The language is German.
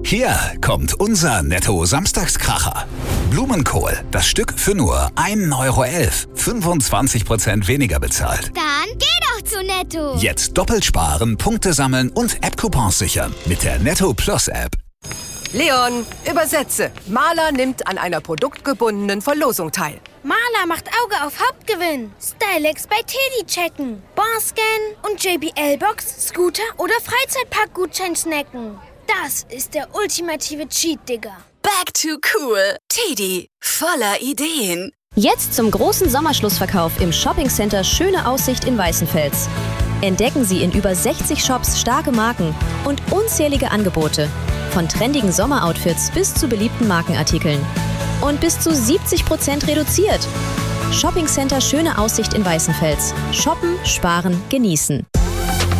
Hier kommt unser Netto-Samstagskracher. Blumenkohl, das Stück für nur 1,11 €. 25% weniger bezahlt. Dann geh doch zu Netto. Jetzt doppelt sparen, Punkte sammeln und App-Coupons sichern mit der Netto Plus App. Leon, übersetze. Maler nimmt an einer produktgebundenen Verlosung teil. Maler macht Auge auf Hauptgewinn. Stylex bei Teddy checken. Barscan und JBL-Box, Scooter oder Freizeitpark-Gutschein snacken. Das ist der ultimative Cheat, Digga. Back to cool. Teddy, voller Ideen. Jetzt zum großen Sommerschlussverkauf im Shoppingcenter Schöne Aussicht in Weißenfels. Entdecken Sie in über 60 Shops starke Marken und unzählige Angebote. Von trendigen Sommeroutfits bis zu beliebten Markenartikeln. Und bis zu 70% reduziert. Shoppingcenter Schöne Aussicht in Weißenfels. Shoppen, sparen, genießen.